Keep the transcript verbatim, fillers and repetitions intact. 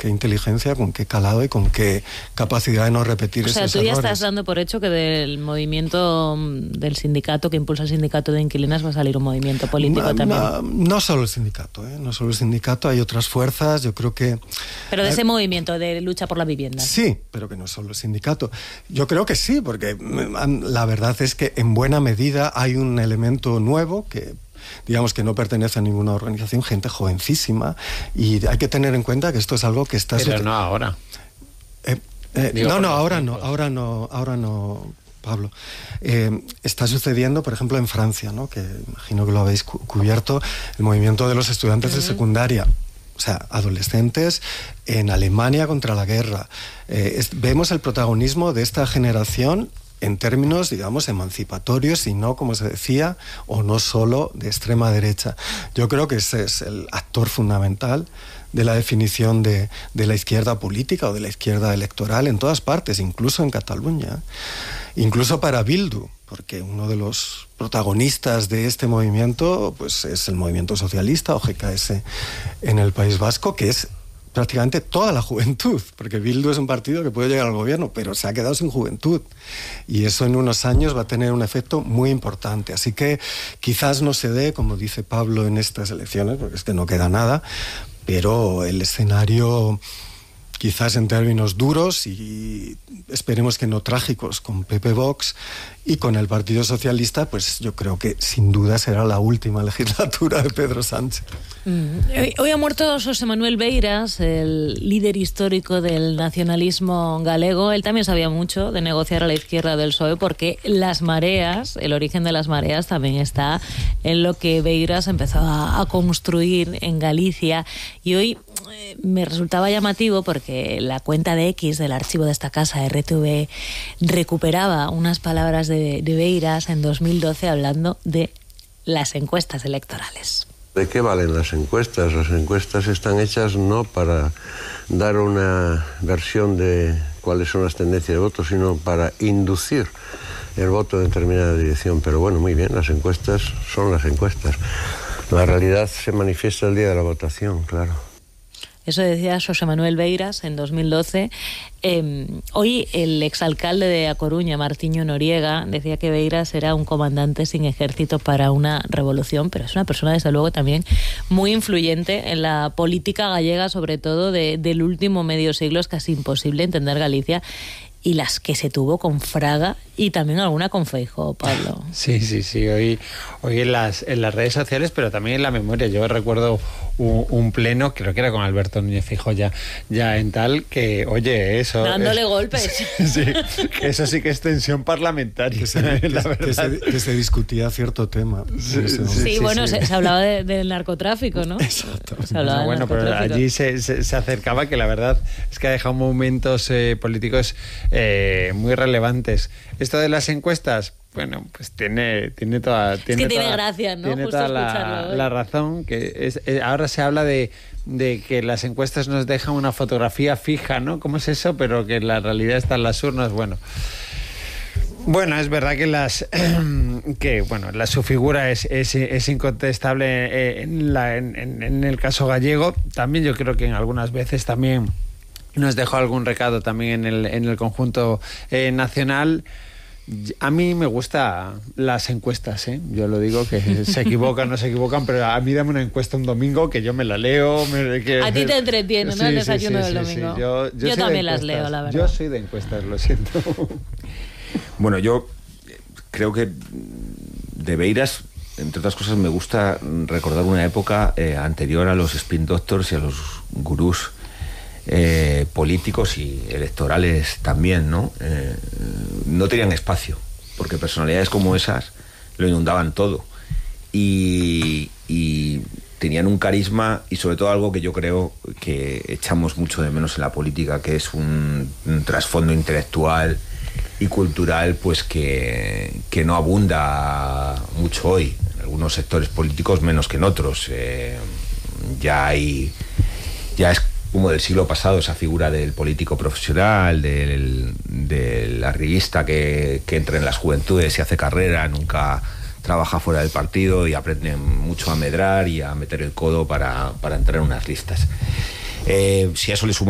qué inteligencia, con qué calado y con qué capacidad de no repetir esos errores. O sea, tú ya estás dando por hecho que del movimiento del sindicato, que impulsa el sindicato de inquilinas, va a salir un movimiento político no, también. No, no solo el sindicato, ¿eh? no solo el sindicato, hay otras fuerzas, yo creo que... Pero de eh, ese movimiento de lucha por la vivienda. Sí, pero que no solo el sindicato. Yo creo que sí, porque la verdad es que en buena medida hay un elemento nuevo que... digamos que no pertenece a ninguna organización, gente jovencísima, y hay que tener en cuenta que esto es algo que está... Pero no ahora. Eh, eh, no, no, ahora no, ahora no, ahora no, Pablo. Eh, está sucediendo, por ejemplo, en Francia, ¿no? Que imagino que lo habéis cu- cubierto, el movimiento de los estudiantes uh-huh. de secundaria. O sea, adolescentes en Alemania contra la guerra. Eh, es, vemos el protagonismo de esta generación en términos, digamos, emancipatorios y no, como se decía, o no solo de extrema derecha. Yo creo que ese es el actor fundamental de la definición de, de la izquierda política o de la izquierda electoral en todas partes, incluso en Cataluña, incluso para Bildu, porque uno de los protagonistas de este movimiento pues, es el movimiento socialista o G K S en el País Vasco, que es prácticamente toda la juventud, porque Bildu es un partido que puede llegar al gobierno, pero se ha quedado sin juventud, y eso en unos años va a tener un efecto muy importante. Así que quizás no se dé, como dice Pablo, en estas elecciones, porque es que no queda nada, pero el escenario, quizás en términos duros y esperemos que no trágicos, con P P Vox y con el Partido Socialista, pues yo creo que sin duda será la última legislatura de Pedro Sánchez. Mm. Hoy, hoy ha muerto Xosé Manuel Beiras, el líder histórico del nacionalismo galego. Él también sabía mucho de negociar a la izquierda del P S O E, porque las mareas, el origen de las mareas también está en lo que Beiras empezó a, a construir en Galicia. Y hoy eh, me resultaba llamativo porque la cuenta de X del archivo de esta casa, R T V, recuperaba unas palabras de, de Beiras en dos mil doce hablando de las encuestas electorales. ¿De qué valen las encuestas? Las encuestas están hechas no para dar una versión de cuáles son las tendencias de voto, sino para inducir el voto en determinada dirección. Pero bueno, muy bien, las encuestas son las encuestas. La realidad se manifiesta el día de la votación, claro. Eso decía Xosé Manuel Beiras en dos mil doce. Eh, hoy el exalcalde de A Coruña, Martiño Noriega, decía que Beiras era un comandante sin ejército para una revolución, pero es una persona, desde luego, también muy influyente en la política gallega, sobre todo de, del último medio siglo. Es casi imposible entender Galicia y las que se tuvo con Fraga y también alguna con Feijóo, Pablo. Sí, sí, sí, hoy, hoy en, las, en las redes sociales, pero también en la memoria. Yo recuerdo un, un pleno, creo que era con Alberto Núñez Feijóo ya, ya en tal, que, oye, eso... Dándole es, golpes. Sí, que eso sí que es tensión parlamentaria. Que se, que, la que, se, que se discutía cierto tema. Sí, sí, sí, sí, bueno, sí. Se, se hablaba de, del narcotráfico, ¿no? Exacto. Se hablaba bueno, del narcotráfico. Pero allí se, se, se acercaba, que la verdad es que ha dejado momentos eh, políticos eh, muy relevantes. Esto de las encuestas, bueno, pues tiene, tiene toda... Tiene es que toda, tiene gracia, ¿no? Tiene Justo toda la, la razón, que es, eh, ahora se habla de, de que las encuestas nos dejan una fotografía fija, ¿no? ¿Cómo es eso? Pero que la realidad está en las urnas, bueno... Bueno, es verdad que las que bueno la, su figura es, es, es incontestable en, la, en, en el caso gallego. También yo creo que en algunas veces también nos dejó algún recado también en el, en el conjunto eh, nacional. A mí me gustan las encuestas, ¿eh? Yo lo digo, que se equivocan, no se equivocan, pero a mí dame una encuesta un domingo que yo me la leo. Me, que, a ti te entretiene, ¿no? Sí, el desayuno sí, sí, del domingo. Sí, sí. Yo, yo, yo también las leo, la verdad. Yo soy de encuestas, lo siento. Bueno, yo creo que de Beiras, entre otras cosas, me gusta recordar una época eh, anterior a los spin doctors y a los gurús eh, políticos y electorales también, ¿no? Eh, no tenían espacio, porque personalidades como esas lo inundaban todo. Y, y tenían un carisma y sobre todo algo que yo creo que echamos mucho de menos en la política, que es un, un trasfondo intelectual y cultural, pues que, que no abunda mucho hoy en algunos sectores políticos, menos que en otros. Eh, ya hay ya es como del siglo pasado esa figura del político profesional, del, del arribista que, que entra en las juventudes y hace carrera, nunca trabaja fuera del partido y aprende mucho a medrar y a meter el codo para, para entrar en unas listas. Eh, si a eso le suma